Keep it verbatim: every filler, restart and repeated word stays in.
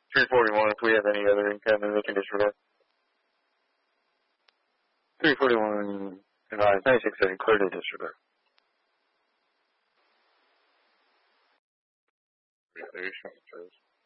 three forty-one, if we have any other incoming, we can disregard. three forty-one, advise ninety-six thirty, clear to disregard. Clear,